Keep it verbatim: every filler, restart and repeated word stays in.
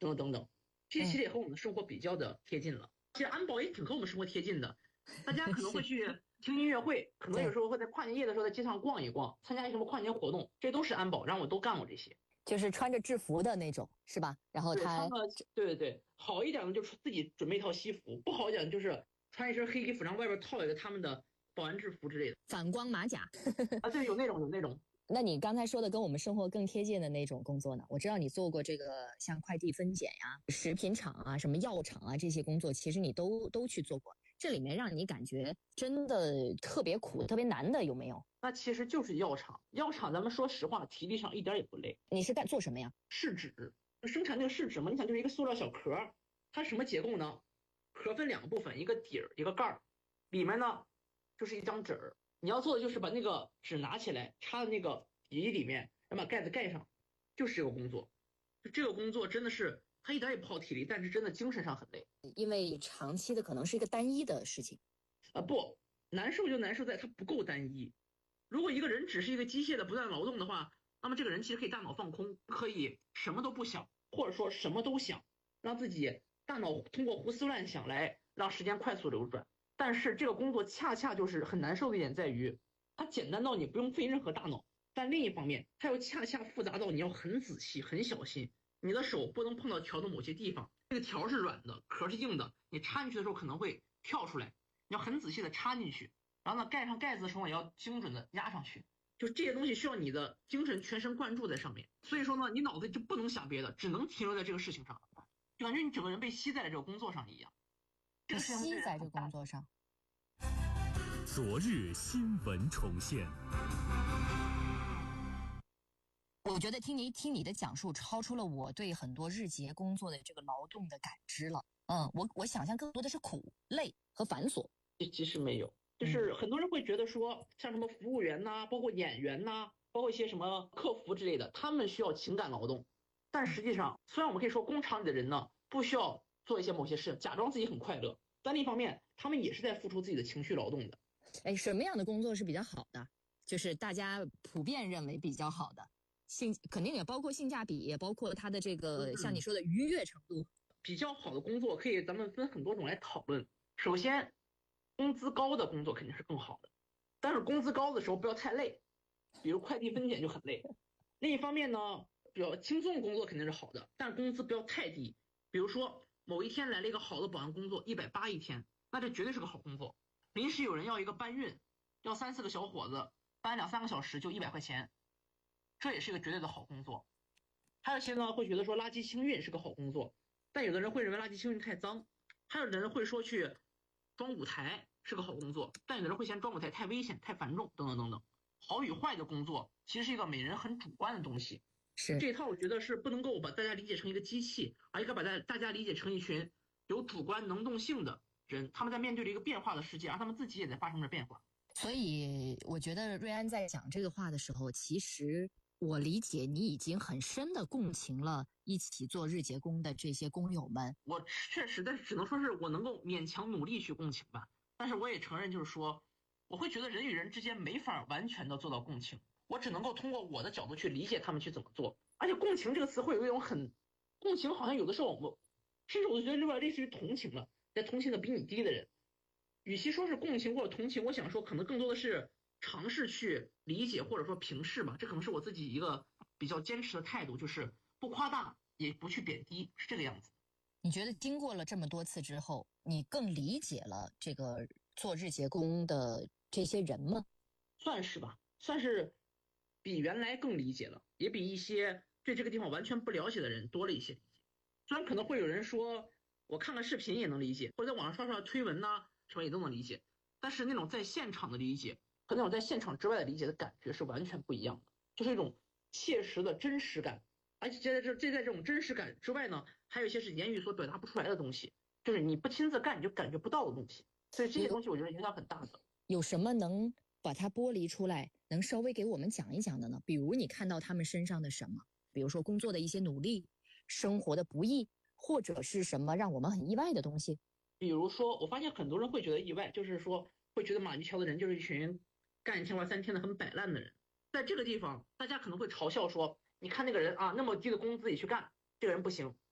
等等等等，这些其实也和我们的生活比较的贴近了。其实安保也挺和我们生活贴近的，大家可能会去听音乐会，可能有时候会在跨年夜的时候在街上逛一逛，参加一什么跨年活动，这都是安保，然后我都干过这些。 就是穿着制服的那种，是吧？然后他对对对，好一点的就是自己准备一套西服，不好一点的就是穿一身黑衣服，然后外边套一个他们的保安制服之类的， 反光马甲啊，对，有那种有那种。 那你刚才说的跟我们生活更贴近的那种工作呢？我知道你做过这个像快递分拣呀、食品厂啊、什么药厂啊这些工作，其实你都都去做过。这里面让你感觉真的特别苦、特别难的有没有？ 那其实就是药厂，药厂咱们说实话，体力上一点也不累。 你是干做什么呀？ 试纸，生产那个试纸嘛，你想就是一个塑料小壳，它什么结构呢？壳分两个部分，一个底儿，一个盖儿，里面呢就是一张纸儿。你要做的就是把那个纸拿起来，插在那个底里面，然后把盖子盖上，就是这个工作。就这个工作真的是，它一点也不耗体力，但是真的精神上很累， 因为长期的可能是一个单一的事情。 啊、呃、不，难受就难受在它不够单一。如果一个人只是一个机械的不断劳动的话，那么这个人其实可以大脑放空，可以什么都不想，或者说什么都想，让自己大脑通过胡思乱想来让时间快速流转。但是这个工作恰恰就是很难受的一点在于，它简单到你不用费任何大脑，但另一方面它又恰恰复杂到你要很仔细很小心，你的手不能碰到条的某些地方，这个条是软的，壳是硬的，你插进去的时候可能会跳出来，你要很仔细的插进去，然后呢盖上盖子的时候也要精准的压上去，就这些东西需要你的精神全神贯注在上面。所以说呢，你脑子就不能想别的，只能停留在这个事情上，就感觉你整个人被吸在了这个工作上一样。 这个吸在这个工作上。 昨日新闻重现。 我觉得听你听你的讲述，超出了我对很多日结工作的这个劳动的感知了。嗯，我我想象更多的是苦、累和繁琐。 其实没有，就是很多人会觉得说，像什么服务员呐、包括演员呐、包括一些什么客服之类的，他们需要情感劳动。但实际上，虽然我们可以说工厂里的人呢不需要做一些某些事，假装自己很快乐，但另一方面，他们也是在付出自己的情绪劳动的。 哎，什么样的工作是比较好的？就是大家普遍认为比较好的，性肯定也包括性价比，也包括它的这个、嗯、像你说的愉悦程度。 比较好的工作可以咱们分很多种来讨论。首先，工资高的工作肯定是更好的，但是工资高的时候不要太累，比如快递分拣就很累。另一方面呢，比较轻松的工作肯定是好的，但工资不要太低。比如说某一天来了一个好的保安工作，一百八一天，那这绝对是个好工作。临时有人要一个搬运，要三四个小伙子搬两三个小时就一百块钱，这也是一个绝对的好工作。还有些呢会觉得说垃圾清运是个好工作，但有的人会认为垃圾清运太脏，还有的人会说去装舞台是个好工作，但有的人会嫌装舞台太危险太繁重等等等等。好与坏的工作其实是一个每人很主观的东西， 是这一套我觉得是不能够把大家理解成一个机器，而应该把大家理解成一群有主观能动性的人，他们在面对着一个变化的世界，而他们自己也在发生着变化。 所以我觉得瑞安在讲这个话的时候，其实我理解你已经很深的共情了一起做日结工的这些工友们。 我确实，但是只能说是我能够勉强努力去共情吧。但是我也承认，就是说我会觉得人与人之间没法完全的做到共情，我只能够通过我的角度去理解他们去怎么做。而且共情这个词会有一种很，共情好像有的时候我甚至我觉得有点类似于同情了，在同情的比你低的人。与其说是共情或者同情，我想说可能更多的是尝试去理解或者说平视吧，这可能是我自己一个比较坚持的态度，就是不夸大也不去贬低，是这个样子。 你觉得经过了这么多次之后，你更理解了这个做日结工的这些人吗？ 算是吧，算是比原来更理解了，也比一些对这个地方完全不了解的人多了一些理解。虽然可能会有人说我看看视频也能理解，或者在网上刷刷推文呐、什么也都能理解，但是那种在现场的理解和那种在现场之外的理解的感觉是完全不一样的，就是一种切实的真实感。而且在这这在这种真实感之外呢，还有一些是言语所表达不出来的东西，就是你不亲自干你就感觉不到的东西。所以这些东西我觉得影响很大的。 有什么能把它剥离出来，能稍微给我们讲一讲的呢？比如你看到他们身上的什么，比如说工作的一些努力，生活的不易，或者是什么让我们很意外的东西。 比如说我发现很多人会觉得意外，就是说会觉得马玉桥的人就是一群干一天玩三天的很摆烂的人。在这个地方大家可能会嘲笑说，你看那个人啊，那么低的工资也去干，这个人不行。